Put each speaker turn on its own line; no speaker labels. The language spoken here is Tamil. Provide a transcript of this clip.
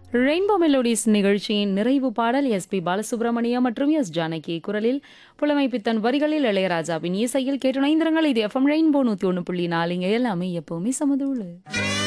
ரெயின்போ மெலோடிஸ் நிகழ்ச்சியின் நிறைவு பாடல் எஸ்பி பாலசுப்ரமணியம் மற்றும் எஸ் ஜானகி குரலில் புலமைப்பித்தன் வரிகளில் இளையராஜாவின் இசையில் கேட்டு இணைந்திருங்கள். இது எஃப்எம் ரெயின்போ 101.4 எல்லாமே எப்பவுமே சமதூளு.